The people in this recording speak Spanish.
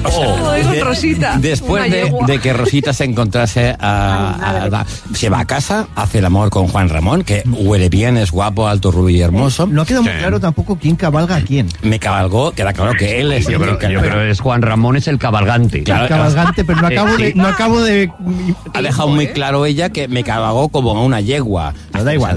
Con Rosita. Después de que Rosita se encontrase se va a casa, hace el amor con Juan Ramón, que huele bien, es guapo, alto, rubio y hermoso. No ha quedado muy claro tampoco quién cabalga a quién. Me cabalgó, queda claro que él es... Yo creo que es Juan Ramón, es el cabalgante. Claro, el cabalgante, pero no acabo de... Ha dejado muy claro ella que me cabalgó como a una yegua. No da igual.